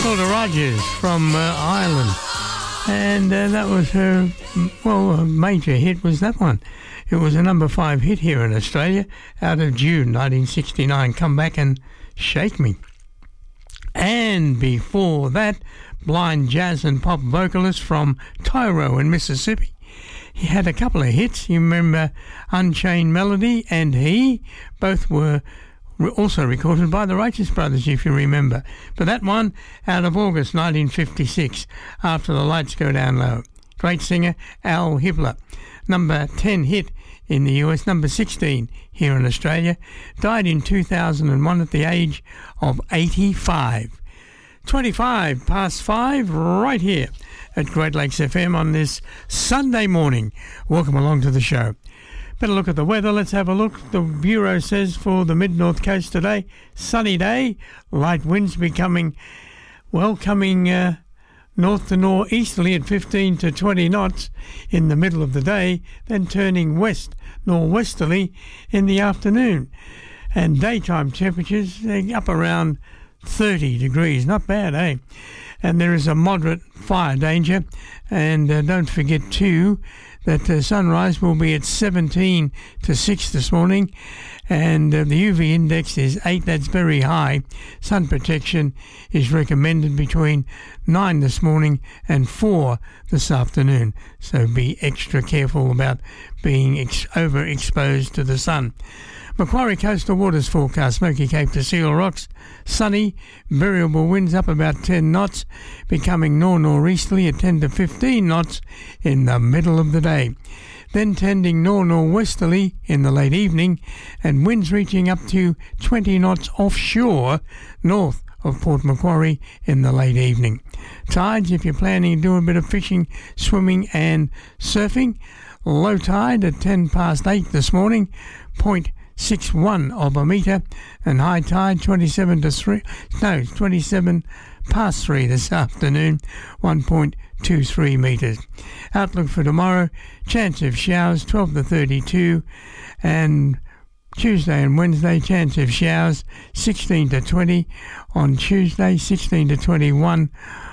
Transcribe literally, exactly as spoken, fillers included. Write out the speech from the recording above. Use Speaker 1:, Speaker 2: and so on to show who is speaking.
Speaker 1: Claudia Rogers from uh, Ireland. And uh, that was her, well, a major hit was that one. It was a number five hit here in Australia out of June nineteen sixty-nine. Come Back and Shake Me. And before that, blind jazz and pop vocalist from Tyro in Mississippi. He had a couple of hits. You remember Unchained Melody and He. Both were also recorded by the Righteous Brothers, if you remember. But that one out of August nineteen fifty-six, After the Lights Go Down Low. Great singer Al Hibbler. Number ten hit in the U S, number sixteen here in Australia. Died in two thousand one at the age of eighty-five. twenty-five past five right here at Great Lakes F M on this Sunday morning. Welcome along to the show. Better look at the weather. Let's have a look. The Bureau says for the mid-north coast today, sunny day, light winds becoming, well, coming uh, north to northeasterly at fifteen to twenty knots in the middle of the day, then turning west northwesterly in the afternoon. And daytime temperatures they're up around thirty degrees. Not bad, eh? And there is a moderate fire danger. And uh, don't forget, too, that uh, sunrise will be at seventeen to six this morning, and uh, the U V index is eight. That's very high. Sun protection is recommended between nine this morning and four this afternoon, so be extra careful about being ex- overexposed to the sun. Macquarie coastal waters forecast, Smoky Cape to Seal Rocks, sunny, variable winds up about ten knots, becoming nor-nor'easterly at ten to fifteen knots in the middle of the day. Then tending nor-nor'westerly in the late evening, and winds reaching up to twenty knots offshore, north of Port Macquarie in the late evening. Tides, if you're planning to do a bit of fishing, swimming and surfing, low tide at ten past eight this morning, point six one of a metre, and high tide twenty-seven to three, no, twenty-seven past three this afternoon, one point two three metres. Outlook for tomorrow, chance of showers twelve to thirty-two, and Tuesday and Wednesday, chance of showers sixteen to twenty, on Tuesday sixteen to twenty-one,